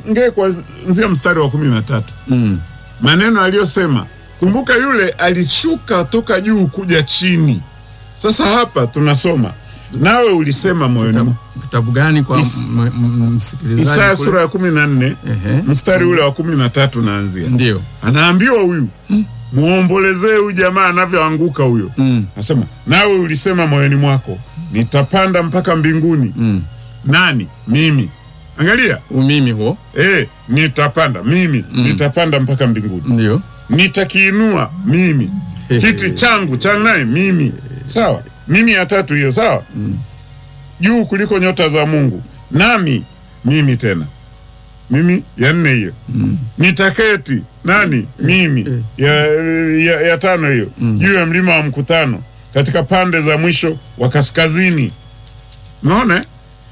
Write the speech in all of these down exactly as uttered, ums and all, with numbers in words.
tuongee kuanzia mstari wa kumi na tatu. Mm. Maneno aliyosema. Kumbuka yule alishuka toka juu kuja chini. Sasa hapa tunasoma. Nawe ulisema moyoni. Kitabu, kitabu gani kwa Is, msikilizaji? Isaya sura ya kumi na nne. Ehe. Mstari ule wa kumi na tatu naanzia. Ndio. Anaambiwa huyu. Mm. Muombolezee huyu jamaa anavyoanguka huyo. Mm. Anasema, nawe ulisema moyoni mwako, nitapanda mpaka mbinguni. Mm. Nani? Mimi. Angalia. Umimi huo. Eh, nitapanda mimi, mm. nitapanda mpaka mbinguni. Ndio. Nitakiinua mimi. Kiti changu cha nani? Mimi. Sawa. Mimi ya tatu hiyo, sawa? Mm. Juu kuliko nyota za Mungu. Nami mimi tena. Mimi ya nne hiyo. Mm. Nitaketi nani? Mimi. Ya, ya, ya tano hiyo. Mm. Juu ya mlima wa mkutano katika pande za mwisho wa kaskazini. Unaona?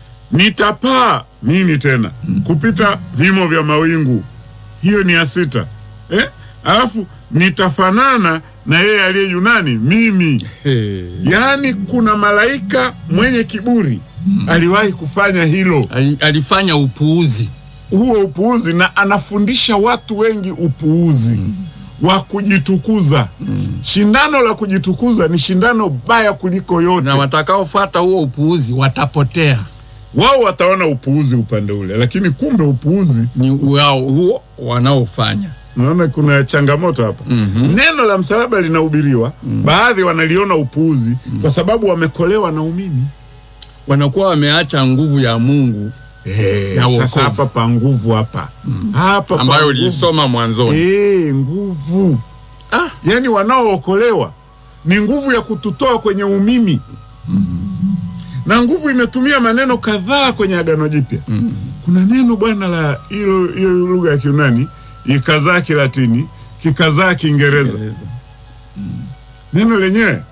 Nitapaa mimi tena. Mm. Kupita vimo vya mawingu. Hiyo ni ya sita. Eh? Alafu nitafanana na yeye aliye Yunani mimi. Hey. Yaani kuna malaika mwenye kiburi mm. aliwahi kufanya hilo. Alifanya upuuzi. Huo upuuzi, na anafundisha watu wengi upuuzi mm. wa kujitukuza. Mm. Shindano la kujitukuza ni shindano baya kuliko yote. Na watakaofuata huo upuuzi watapotea. Wao wataona upuuzi upande ule, lakini kumbe upuuzi ni wao huo wanaofanya. Unaona kuna changamoto hapa. Mm-hmm. Neno la msalaba linahubiriwa, mm. baadhi wanaliona upuuzi mm. kwa sababu wamekolewa na umimi. Wanakuwa wameacha nguvu ya Mungu. Eh, ya sasa hapa pa nguvu hapa. Mm. Hapa ambayo ulisoma mwanzoni. Eh, nguvu. Ah, yani wanaookolewa ni nguvu ya kututoa kwenye umimi. Mm. Na nguvu imetumia maneno kadhaa kwenye Agano Jipya. Mm. Kuna neno bwana la hilo hiyo lugha ya Kiunani, ikazaa Kilatini, kikazaa Kiingereza. Mm. Neno lenyewe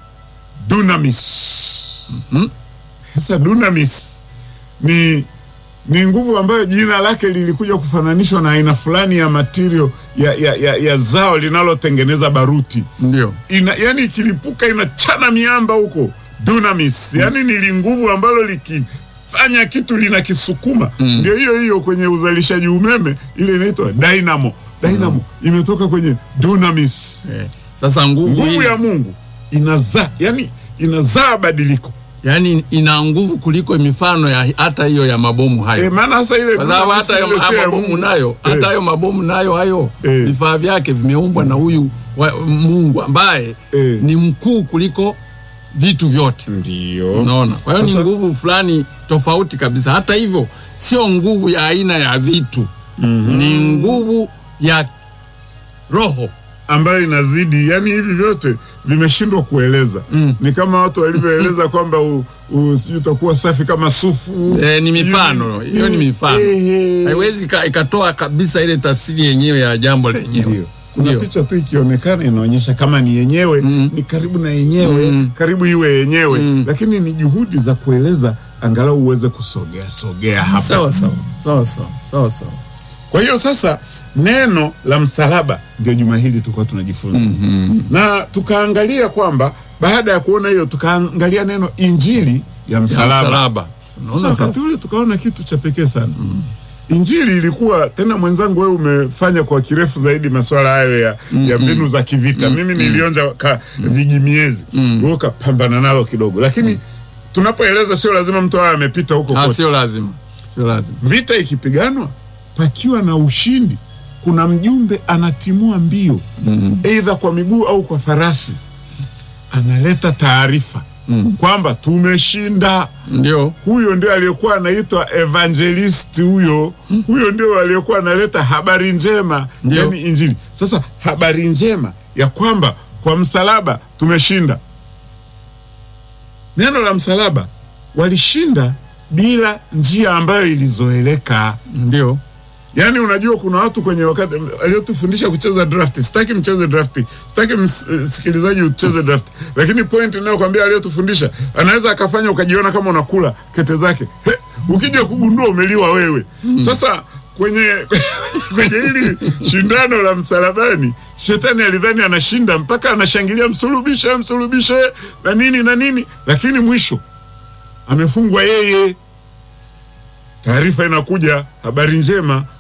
dunamis. Mm. Sasa dunamis ni ni nguvu ambayo jina lake lilikuja kufananishwa na aina fulani ya material ya, ya, ya, ya zao linalotengeneza baruti. Ndio. Ina, yani ikilipuka inachana miamba huko. Dunamis. Mm. Yani ni nguvu ambalo likifanya kitu linakisukuma. Mm. Ndio hiyo hiyo kwenye uzalishaji umeme ile inaitwa dynamo. Dynamo mm. imetoka kwenye dunamis. Eh. Sasa nguvu, nguvu ya Mungu inazaa, yani inazaa badiliko. Yani ina nguvu kuliko mifano ya hata hiyo ya mabomu hayo. Eh, maana sasa ile sababu hata hayo mabomu nayo, eh. hata hayo mabomu nayo hayo eh. vifaa vyake vimeumbwa na huyu wa, Mungu ambaye eh. ni mkuu kuliko vitu vyote. Ndio. Unaona? Kwa hiyo ni nguvu fulani tofauti kabisa. Hata hivyo sio nguvu ya aina ya vitu. Mm-hmm. Ni nguvu ya roho ambayo inazidi, yani hivi vyote vimeshindwa kueleza. Mm. Ni kama watu walivyoeleza kwamba utakuwa safi kama sufu. Eh, ni mifano. Hiyo ni mifano. Haiwezi ikatoa kabisa ile tafsiri yenyewe ya jambo lenyewe. Ndio. Kuna picha tu ikionekana inaonyesha kama ni yenyewe, mm. ni karibu na yenyewe, mm. karibu iwe yenyewe, mm. lakini ni juhudi za kueleza angalau uweze kusogea sogea hapa. Sawa sawa. Sawa sawa. Sawa sawa. Kwa hiyo sasa neno la msalaba ndio juma hili tulikuwa tunajifunza. Mm-hmm. Na tukaangalia kwamba baada ya kuona hiyo tukaangalia neno injili ya msalaba. Ya msalaba. Unaona sasa ule tukaona kitu cha pekee sana. Mm. Injili ilikuwa tena, mwenzangu wewe umefanya kwa kirefu zaidi masuala hayo ya mm-hmm. ya mbinu za kivita. Mm-hmm. Mimi nilionja ka vijimiezi. Mm-hmm. Wewe ukapambana nalo kidogo. Lakini mm-hmm. tunapoeleza sio lazima mtu awe amepita huko kote. Ah, sio lazima. Sio lazima. Vita ikipiganwa pakiwa na ushindi, kuna mjumbe anatimua mbio, mm-hmm. aidha kwa miguu au kwa farasi, analeta taarifa mm-hmm. kwamba tumeshinda. Ndio. Huyo ndio aliyekuwa anaitwa evangelist huyo. Mm-hmm. Huyo ndio aliyekuwa analeta habari njema, yani injili. Sasa habari njema ya kwamba kwa msalaba tumeshinda. Neno la msalaba, walishinda bila njia ambayo ilizoeleka. Ndio. Yani unajua kuna watu kwenye wakati aliyotufundisha kucheza draft. Sitaki mcheze draft. Sitaki msikilizaji ucheze draft. Lakini point ninayokuambia aliyotufundisha, anaweza akafanya ukajiona kama unakula kete zake. He, ukija kugundua umeliwa wewe. Hmm. Sasa kwenye kwenye hili shindano la msalabani, shetani alidhani anashinda mpaka anashangilia msulubishe, msulubishe na nini na nini, lakini mwisho amefungwa yeye. Taarifa inakuja, habari njema,